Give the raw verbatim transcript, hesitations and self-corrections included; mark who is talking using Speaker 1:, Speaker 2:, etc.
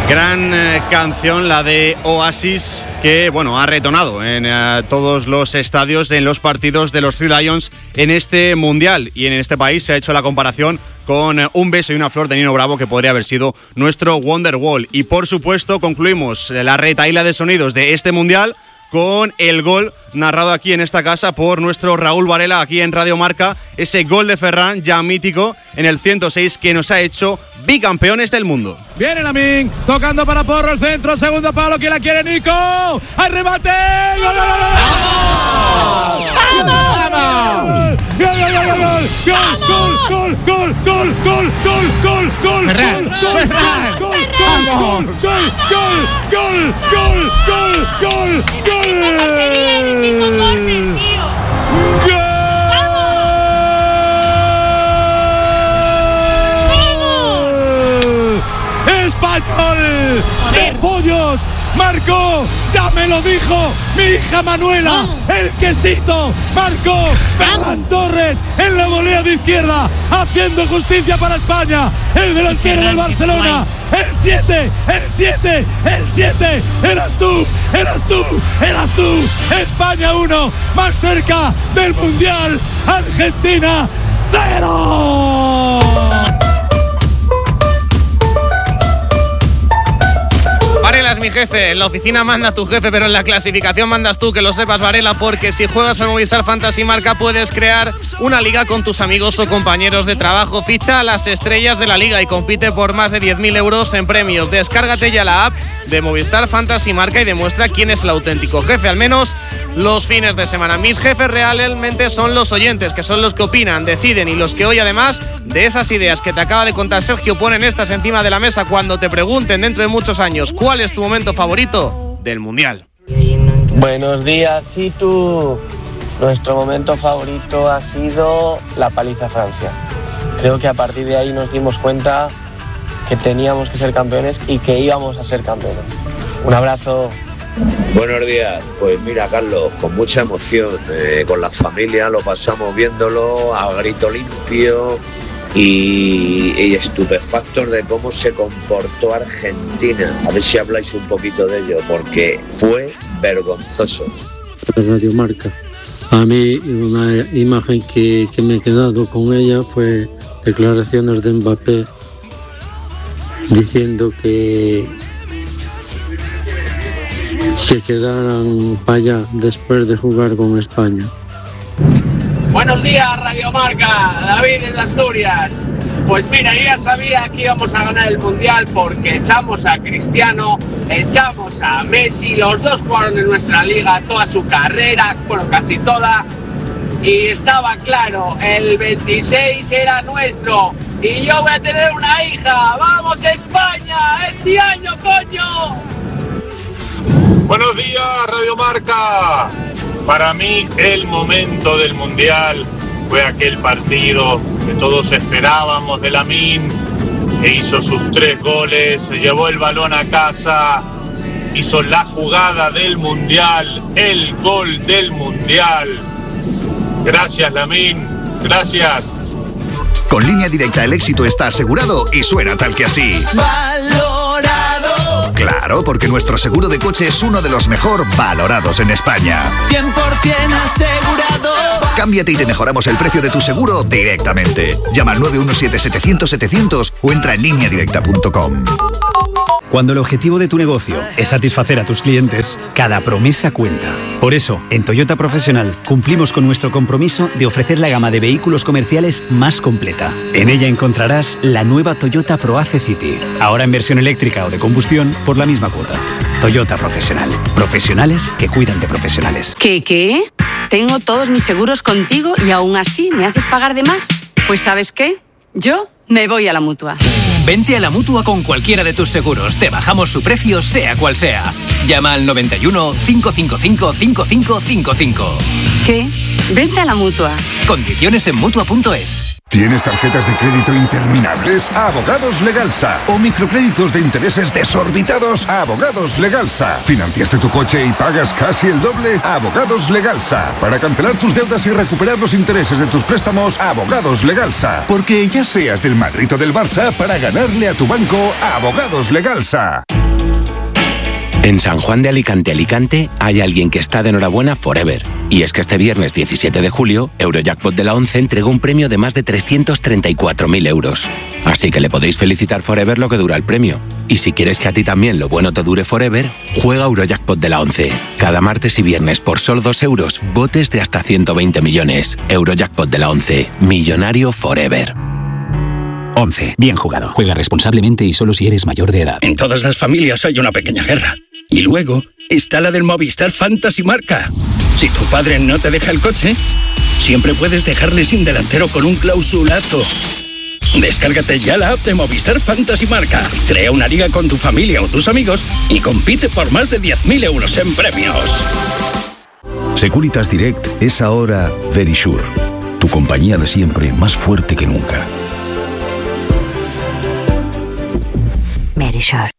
Speaker 1: Gran eh, canción, la de Oasis, que bueno, ha retonado en eh, todos los estadios, en los partidos de los Three Lions en este Mundial. Y en este país se ha hecho la comparación con eh, Un beso y una flor de Nino Bravo, que podría haber sido nuestro Wonderwall. Y por supuesto concluimos la retahíla de sonidos de este Mundial con el gol narrado aquí en esta casa por nuestro Raúl Varela, aquí en Radio Marca, ese gol de Ferran, ya mítico, en el ciento seis, que nos ha hecho bicampeones del mundo.
Speaker 2: Viene Lamine, tocando para Porro, el centro, segundo palo, que la quiere Nico, ¡hay remate! ¡Gol, gol, gol, gol! ¡Vamos! ¡Gol, gol, gol, gol! ¡Gol, gol, gol, gol, gol, gol, gol!
Speaker 3: ¡Ferran!
Speaker 2: ¡Ferran! ¡Gol, gol, gol, gol, gol, gol, gol, gol, gol, gol! ¡Español! ¡De pollos! ¡Marcó! ¡Ya me lo dijo mi hija Manuela! ¡El quesito! ¡Marcó! ¡Ferran Torres en la volea de izquierda! ¡Haciendo justicia para España! ¡El delantero del Barcelona! ¡El siete! ¡El siete! ¡El siete! ¡Eras tú! ¡Eras tú! ¡Eras tú! ¡España uno! ¡Más cerca del Mundial! ¡Argentina cero!
Speaker 4: Varela es mi jefe, en la oficina manda tu jefe, pero en la clasificación mandas tú, que lo sepas, Varela, porque si juegas al Movistar Fantasy Marca puedes crear una liga con tus amigos o compañeros de trabajo. Ficha a las estrellas de la liga y compite por más de diez mil euros en premios. Descárgate ya la app de Movistar Fantasy Marca y demuestra quién es el auténtico jefe, al menos los fines de semana. Mis jefes realmente son los oyentes, que son los que opinan, deciden y los que hoy, además de esas ideas que te acaba de contar Sergio, ponen estas encima de la mesa cuando te pregunten dentro de muchos años cuál es tu momento favorito del Mundial.
Speaker 5: Buenos días, Chitu. Nuestro momento favorito ha sido la paliza a Francia. Creo que a partir de ahí nos dimos cuenta que teníamos que ser campeones y que íbamos a ser campeones. Un abrazo.
Speaker 6: Buenos días, pues mira, Carlos, con mucha emoción, eh, con la familia lo pasamos viéndolo a grito limpio y, y estupefactos de cómo se comportó Argentina. A ver si habláis un poquito de ello, porque fue vergonzoso.
Speaker 7: Radio Marca. A mí una imagen que, que me he quedado con ella fue declaraciones de Mbappé diciendo que se quedaran para allá después de jugar con España.
Speaker 8: Buenos días, Radio Marca, David desde Asturias. Pues mira, yo ya sabía que íbamos a ganar el Mundial porque echamos a Cristiano, echamos a Messi, los dos jugaron en nuestra liga toda su carrera, bueno, casi toda, y estaba claro, el veintiséis era nuestro, y yo voy a tener una hija. ¡Vamos España! ¡Es mi año, coño!
Speaker 9: Buenos días, Radio Marca. Para mí el momento del Mundial fue aquel partido que todos esperábamos de Lamine, que hizo sus tres goles, se llevó el balón a casa, hizo la jugada del Mundial, el gol del Mundial. Gracias, Lamine, gracias.
Speaker 10: Con Línea Directa el éxito está asegurado y suena tal que así.
Speaker 11: ¡Valorado!
Speaker 10: Claro, porque nuestro seguro de coche es uno de los mejor valorados en España.
Speaker 11: cien por ciento asegurado.
Speaker 10: Cámbiate y te mejoramos el precio de tu seguro directamente. Llama al nueve uno siete setecientos setecientos o entra en línea directa punto com.
Speaker 12: Cuando el objetivo de tu negocio es satisfacer a tus clientes, cada promesa cuenta. Por eso, en Toyota Profesional cumplimos con nuestro compromiso de ofrecer la gama de vehículos comerciales más completa. En ella encontrarás la nueva Toyota ProAce City, ahora en versión eléctrica o de combustión por la misma cuota. Toyota Profesional. Profesionales que cuidan de profesionales.
Speaker 13: ¿Qué, qué? Tengo todos mis seguros contigo y aún así me haces pagar de más. Pues ¿sabes qué? Yo me voy a la Mutua.
Speaker 14: Vente a la Mutua con cualquiera de tus seguros. Te bajamos su precio, sea cual sea. Llama al noventa y uno, cinco cinco cinco, cinco cinco cinco cinco.
Speaker 13: ¿Qué? Vente a la Mutua.
Speaker 14: Condiciones en Mutua punto es.
Speaker 3: ¿Tienes tarjetas de crédito interminables? Abogados Legalsa. ¿O microcréditos de intereses desorbitados? Abogados Legalsa. ¿Financiaste tu coche y pagas casi el doble? Abogados Legalsa. Para cancelar tus deudas y recuperar los intereses de tus préstamos, Abogados Legalsa. Porque ya seas del Madrid o del Barça, para ganarle a tu banco, Abogados Legalsa.
Speaker 15: En San Juan de Alicante, Alicante, hay alguien que está de enhorabuena forever. Y es que este viernes diecisiete de julio, Eurojackpot de la ONCE entregó un premio de más de trescientos treinta y cuatro mil euros. Así que le podéis felicitar forever lo que dura el premio. Y si quieres que a ti también lo bueno te dure forever, juega Eurojackpot de la ONCE. Cada martes y viernes por solo dos euros, botes de hasta ciento veinte millones. Eurojackpot de la ONCE. Millonario forever.
Speaker 16: once. Bien jugado. Juega responsablemente y solo si eres mayor de edad.
Speaker 17: En todas las familias hay una pequeña guerra. Y luego está la del Movistar Fantasy Marca. Si tu padre no te deja el coche, siempre puedes dejarle sin delantero con un clausulazo. Descárgate ya la app de Movistar Fantasy Marca. Crea una liga con tu familia o tus amigos y compite por más de diez mil euros en premios.
Speaker 18: Securitas Direct es ahora Verisure. Tu compañía de siempre, más fuerte que nunca.
Speaker 19: Verisure.